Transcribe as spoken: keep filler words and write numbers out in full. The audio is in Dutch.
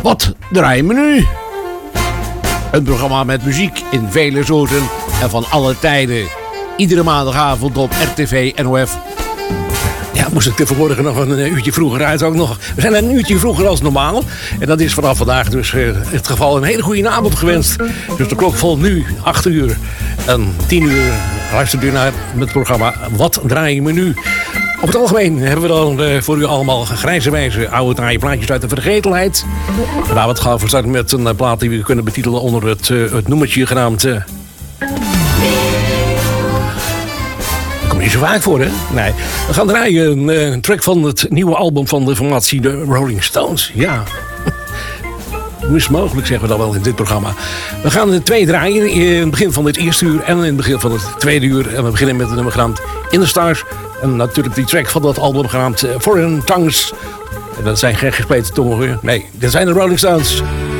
Wat draaien we nu? Een programma met muziek in vele soorten en van alle tijden. Iedere maandagavond op R T V N O F. Ja, moest ik tegenwoordig nog een uurtje vroeger uit ook nog. We zijn een uurtje vroeger als normaal. En dat is vanaf vandaag dus uh, het geval. Een hele goede avond gewenst. Dus de klok vol nu, acht uur en tien uur. Luistert u naar het programma Wat draaien we nu? Op het algemeen hebben we dan uh, voor u allemaal grijze wijze oude draaie plaatjes uit de vergetelheid. En nou, we gaan we starten met een plaat die we kunnen betitelen onder het, uh, het noemertje genaamd... Uh, Niet zo vaak voor, hè? Nee. We gaan draaien een, een track van het nieuwe album van de formatie de Rolling Stones. Ja. Hoe is het mogelijk, zeggen we dan wel in dit programma. We gaan er twee draaien in het begin van dit eerste uur en in het begin van het tweede uur. En we beginnen met een nummer genaamd In the Stars. En natuurlijk die track van dat album genaamd Foreign Tongues. En dat zijn geen gespleten tongen. Nee, dit zijn de Rolling Stones.